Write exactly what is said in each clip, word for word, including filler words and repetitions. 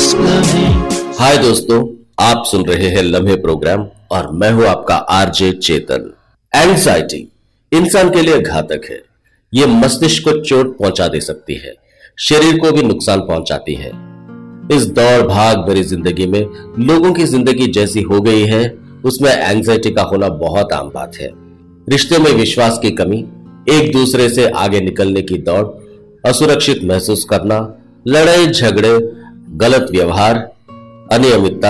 हाय दोस्तों, आप सुन रहे हैं लम्हे प्रोग्राम और मैं हूं आपका आरजे चेतन। एंजाइटी इंसान के लिए घातक है। ये मस्तिष्क को चोट पहुंचा दे सकती है, शरीर को भी नुकसान पहुंचाती है। इस दौड़ भाग भरी जिंदगी में लोगों की जिंदगी जैसी हो गई है, उसमें एंजाइटी का होना बहुत आम बात है। रिश्ते में विश्वास की कमी, एक दूसरे से आगे निकलने की दौड़, असुरक्षित महसूस करना, लड़ाई झगड़े, गलत व्यवहार, अनियमितता,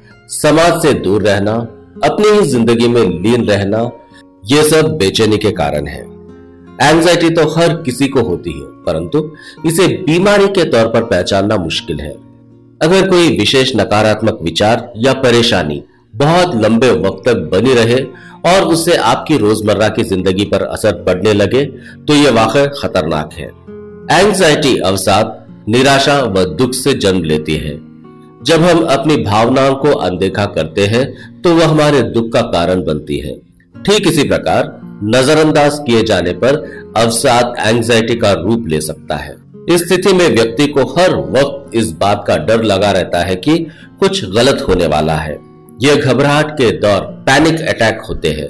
समाज से दूर रहना, अपनी ही जिंदगी में लीन रहना, ये सब बेचैनी के कारण है। एंजाइटी तो हर किसी को होती है, परंतु इसे बीमारी के तौर पर पहचानना मुश्किल है। अगर कोई विशेष नकारात्मक विचार या परेशानी बहुत लंबे वक्त तक बनी रहे और उससे आपकी रोजमर्रा की जिंदगी पर असर पड़ने लगे तो यह वाकई खतरनाक है। एंजाइटी अवसाद, निराशा व दुख से जन्म लेती है। जब हम अपनी भावनाओं को अनदेखा करते हैं तो वह हमारे दुख का कारण बनती है। ठीक इसी प्रकार नजरअंदाज किए जाने पर अवसाद एंजाइटी का रूप ले सकता है। इस स्थिति में व्यक्ति को हर वक्त इस बात का डर लगा रहता है कि कुछ गलत होने वाला है। यह घबराहट के दौर पैनिक अटैक होते हैं।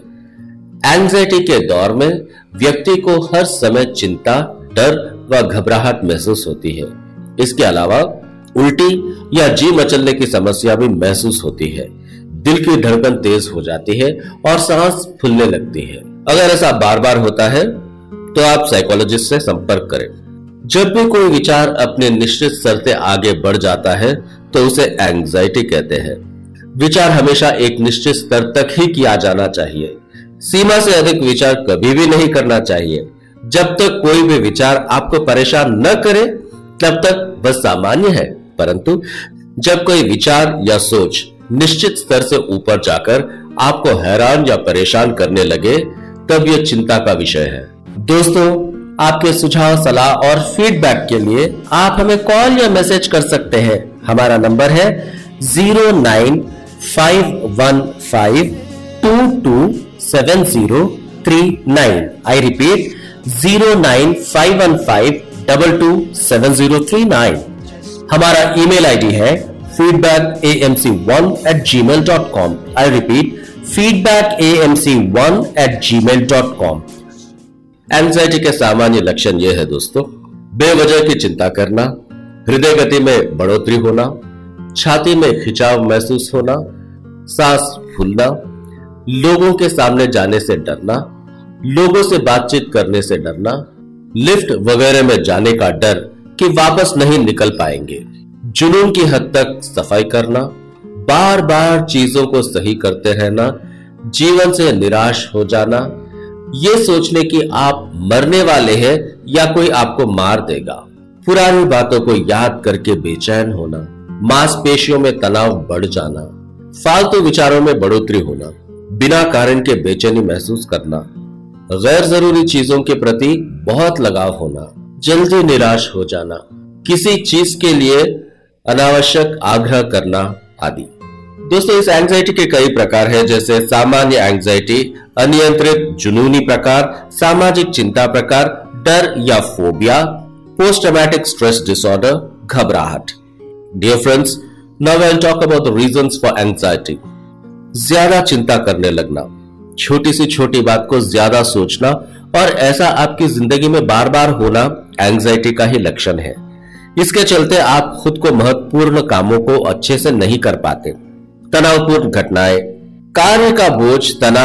एंजाइटी के दौर में व्यक्ति को हर समय चिंता, डर व घबराहट महसूस होती है। इसके अलावा उल्टी या जी मचलने की समस्या भी महसूस होती है। दिल की धड़कन तेज हो जाती है और सांस फूलने लगती है। अगर ऐसा बार बार होता है तो आप साइकोलॉजिस्ट से संपर्क करें। जब भी कोई विचार अपने निश्चित स्तर से आगे बढ़ जाता है तो उसे एंजाइटी कहते हैं। विचार हमेशा एक निश्चित स्तर तक ही किया जाना चाहिए। सीमा से अधिक विचार कभी भी नहीं करना चाहिए। जब तक कोई भी विचार आपको परेशान न करे तब तक वह सामान्य है, परंतु जब कोई विचार या सोच निश्चित स्तर से ऊपर जाकर आपको हैरान या परेशान करने लगे तब यह चिंता का विषय है। दोस्तों, आपके सुझाव, सलाह और फीडबैक के लिए आप हमें कॉल या मैसेज कर सकते हैं। हमारा नंबर है zero nine five one five to to seven zero three nine. I repeat zero nine five one five double two seven zero three nine. हमारा ईमेल आईडी है feedback A M C one eight ji mail dot com. I repeat feedback A M C one eight ji mail dot com. Anxiety के सामान्य लक्षण यह है दोस्तों: बेवजह की चिंता करना, हृदय गति में बढ़ोतरी होना, छाती में खिंचाव महसूस होना, सांस फूलना, लोगों के सामने जाने से डरना, लोगों से बातचीत करने से डरना, लिफ्ट वगैरह में जाने का डर कि वापस नहीं निकल पाएंगे, जुनून की हद तक सफाई करना, बार बार चीजों को सही करते रहना, जीवन से निराश हो जाना, ये सोचने कि आप मरने वाले हैं या कोई आपको मार देगा, पुरानी बातों को याद करके बेचैन होना, मांसपेशियों में तनाव बढ़ जाना, फालतू विचारों में बढ़ोतरी होना, बिना कारण के बेचैनी महसूस करना, गैर जरूरी चीजों के प्रति बहुत लगाव होना, जल्दी निराश हो जाना, किसी चीज के लिए अनावश्यक आग्रह करना आदि। दोस्तों, इस एंजाइटी के कई प्रकार हैं, जैसे सामान्य एंजाइटी, अनियंत्रित जुनूनी प्रकार, सामाजिक चिंता प्रकार, डर या phobia, post traumatic stress disorder, घबराहट। Dear friends, now I will talk about the reasons for anxiety. ज्यादा चिंता करने लगना, छोटी सी छोटी बात को ज्यादा सोचना और ऐसा आपकी जिंदगी में बार बार होना एंजाइटी का ही लक्षण है। इसके चलते आप खुद को महत्वपूर्ण कामों को अच्छे से नहीं कर पाते। तनावपूर्ण घटनाएं, कार्य का बोझ, तनाव